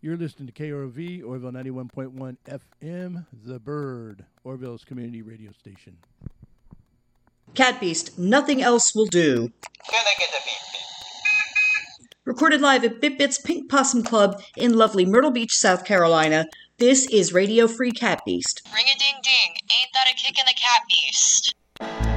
You're listening to KROV, Orville 91.1 FM, The Bird, Orville's community radio station. Cat Beast, Nothing Else Will Do. Can I get a beep? Recorded live at Bit Bit's Pink Possum Club in lovely Myrtle Beach, South Carolina. This is Radio Free Cat Beast. Ring-a-ding-ding, ain't that a kick in the cat beast?